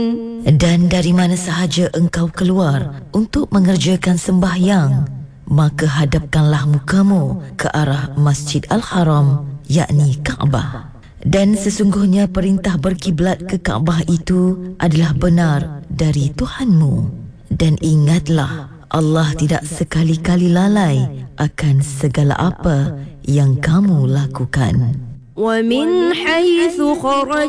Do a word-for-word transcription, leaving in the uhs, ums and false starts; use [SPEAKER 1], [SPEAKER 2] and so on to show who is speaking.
[SPEAKER 1] Dan dari mana sahaja engkau keluar untuk mengerjakan sembahyang, maka hadapkanlah mukamu ke arah Masjid Al-Haram, yakni Kaabah. Dan sesungguhnya perintah berkiblat ke Kaabah itu adalah benar dari Tuhanmu. Dan ingatlah, Allah tidak sekali-kali lalai akan segala apa yang kamu lakukan.
[SPEAKER 2] وَمِنْ حَيْثُ خَرَجْتَ